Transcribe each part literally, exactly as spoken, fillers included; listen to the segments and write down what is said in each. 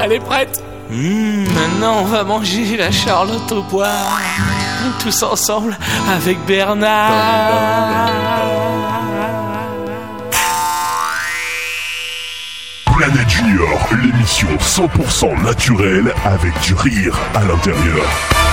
elle est prête. Mmh, maintenant on va manger la Charlotte au poire. Tous ensemble avec Bernard. Planète Junior, l'émission cent pour cent naturelle avec du rire à l'intérieur.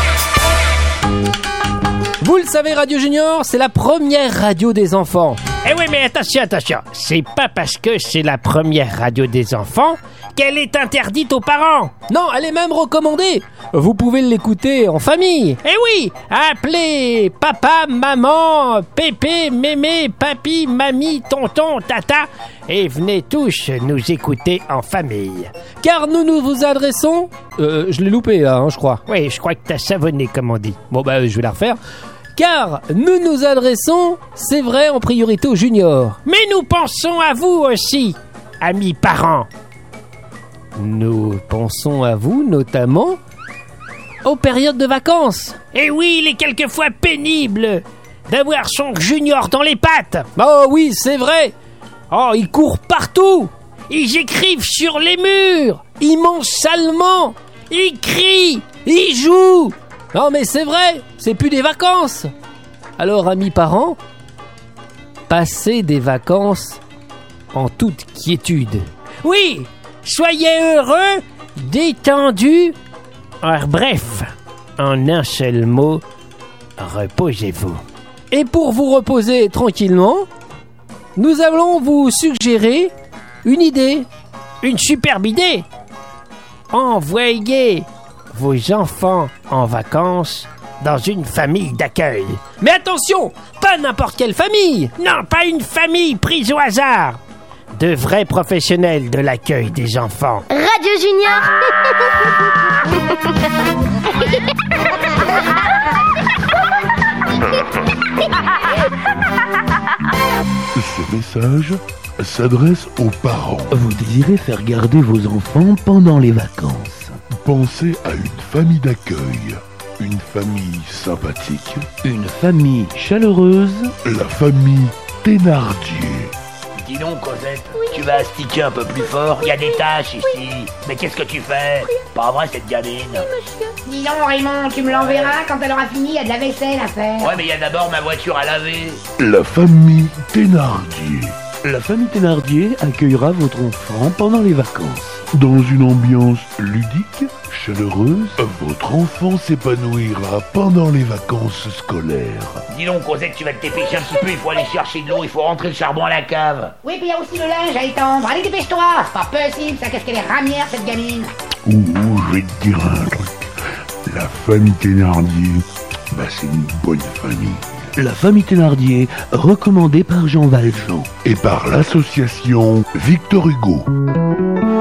Vous le savez, Radio Junior, c'est la première radio des enfants. Eh oui, mais attention, attention. C'est pas parce que c'est la première radio des enfants qu'elle est interdite aux parents. Non, elle est même recommandée. Vous pouvez l'écouter en famille. Eh oui, appelez papa, maman, pépé, mémé, papi, mamie, tonton, tata et venez tous nous écouter en famille. Car nous nous vous adressons... Euh, je l'ai loupé là, hein, je crois. Oui, je crois que t'as savonné, comme on dit. Bon, bah, je vais la refaire. Car nous nous adressons, c'est vrai, en priorité aux juniors. Mais nous pensons à vous aussi, amis parents. Nous pensons à vous, notamment, aux périodes de vacances. Et oui, il est quelquefois pénible d'avoir son junior dans les pattes. Oh oui, c'est vrai. Oh, ils courent partout. Ils écrivent sur les murs. Ils mangent salement. Ils crient. Ils jouent. Non mais c'est vrai, c'est plus des vacances. Alors, amis parents, passez des vacances en toute quiétude. Oui, soyez heureux, détendus. Alors, bref, en un seul mot, reposez-vous. Et pour vous reposer tranquillement, nous allons vous suggérer une idée. Une superbe idée. Envoyez vos enfants en vacances dans une famille d'accueil. Mais attention, pas n'importe quelle famille. Non, pas une famille prise au hasard. De vrais professionnels de l'accueil des enfants. Radio Junior. Ce message s'adresse aux parents. Vous désirez faire garder vos enfants pendant les vacances. Pensez à une famille d'accueil, une famille sympathique, une famille chaleureuse, la famille Thénardier. Dis donc, Cosette, oui, tu vas astiquer un peu plus fort, il y a des taches ici. Oui. Mais qu'est-ce que tu fais? Oui. Pas vrai, cette gamine. Oui, monsieur. Dis donc, Raymond, tu me l'enverras quand elle aura fini, il y a de la vaisselle à faire. Ouais, mais il y a d'abord ma voiture à laver. La famille Thénardier. La famille Thénardier accueillera votre enfant pendant les vacances. Dans une ambiance ludique, chaleureuse, votre enfant s'épanouira pendant les vacances scolaires. Dis donc, Cosette, tu vas te dépêcher un petit peu, il faut aller chercher de l'eau, il faut rentrer le charbon à la cave. Oui, puis il y a aussi le linge à étendre. Allez, dépêche-toi, c'est pas possible, ça, qu'est-ce qu'elle est ramière, cette gamine. Ouh, je vais te dire un truc. La famille Thénardier, bah c'est une bonne famille. La famille Thénardier, recommandée par Jean Valjean. Et par l'association Victor Hugo.